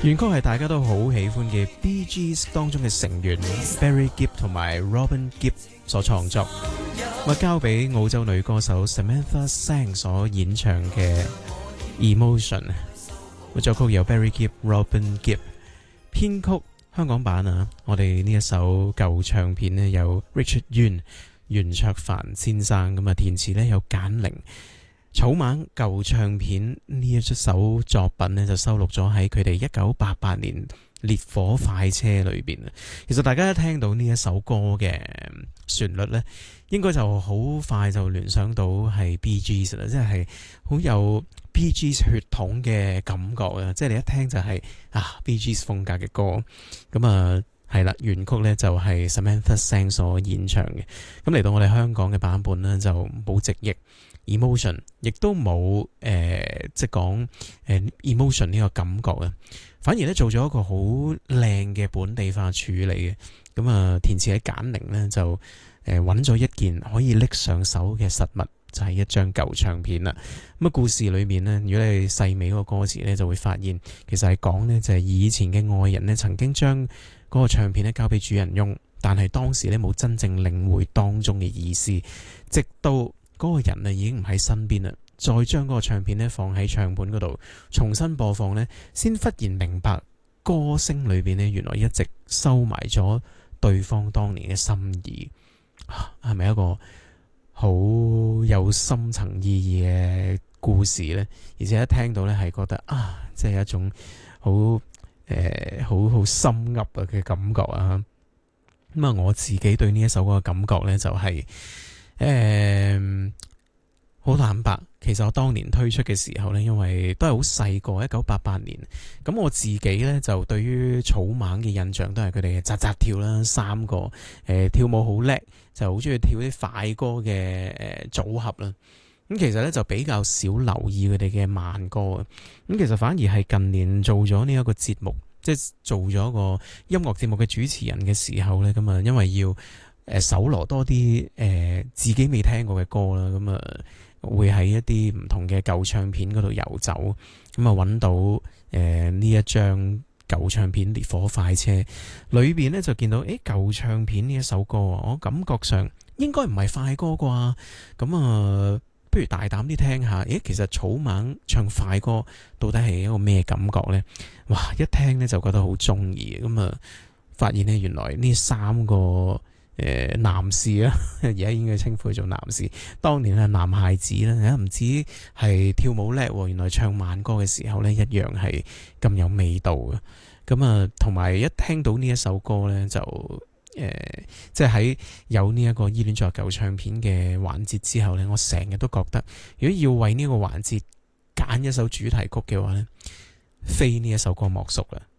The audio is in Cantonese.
原曲係大家都好喜歡嘅 Bee Gees 當中嘅成員 Barry Gibb 同埋 Robin Gibb 所創作，交俾澳洲女歌手 Samantha Sang 所演唱嘅 Emotion。作曲由 Barry Gibb、Robin Gibb， 編曲香港版啊，我哋呢一首舊唱片呢，有 Richard Yuen 袁卓凡先生，咁啊填詞呢有簡玲。草蜢舊唱片呢一首作品呢，就收錄咗喺佢哋1988年烈火快車裏邊。其實大家一聽到呢一首歌嘅旋律呢，應該就好快就聯想到係 Bee Gees 啦，即係好有 Bee Gees 血統嘅感覺啊！即係你一聽就係Bee Gees 風格嘅歌。咁啊係啦，原曲呢就係 Samantha Sang 所演唱嘅。咁嚟到我哋香港嘅版本呢，就冇直譯Emotion， 亦都冇即係講Emotion 呢個感覺啊，反而咧做咗一個好靚嘅本地化處理嘅。咁啊填詞喺簡寧呢，就揾咗一件可以拎上手嘅實物，就係一張舊唱片啦。咁啊故事裏面呢，如果你細味嗰個歌詞呢，就會發現其實係講呢，就係以前嘅愛人呢，曾經將嗰個唱片呢交俾主人用，但係當時呢冇真正領會當中嘅意思，直到嗰個人啊已經唔喺身邊啦，再將嗰個唱片呢放喺唱盤嗰度重新播放呢，先忽然明白歌聲裏邊呢原來一直收埋咗對方當年嘅心意。係咪一個好有深層意義嘅故事呢？而且一聽到呢係覺得即係一種好好心噏嘅感覺啊！咁啊，我自己對呢一首歌嘅感覺呢，就係好坦白，其實我當年推出嘅時候呢，因為都係好細個，1988年。咁我自己呢，就對於草蜢嘅印象都係佢哋嘅扎扎跳啦，三個跳舞好叻，就好中意跳啲快歌嘅組合啦。咁其實呢，就比較少留意佢哋嘅慢歌。咁其實反而係近年做咗呢一個節目，即係做咗個音樂節目嘅主持人嘅時候呢，咁啊，因為要搜羅多啲自己未聽過嘅歌啦，咁啊會喺一啲唔同嘅舊唱片嗰度遊走，咁啊揾到呢一張舊唱片《烈火快車》裏邊呢，就見到舊唱片呢一首歌啊，我感覺上應該唔係快歌啩，咁啊不如大膽啲聽下，其實草蜢唱快歌到底係一個咩感覺呢？哇！一聽呢就覺得好中意，咁啊發現呢原來呢三個男士啊，而家應該稱呼佢做男士，當年係男孩子啦，唔止係跳舞叻，原來唱慢歌嘅時候呢，一樣係咁有味道嘅。咁啊，同埋一聽到呢一首歌呢，就即係喺有呢一個依戀在舊唱片嘅環節之後呢，我成日都覺得，如果要為呢個環節揀一首主題曲嘅話呢，非呢一首歌莫屬啦。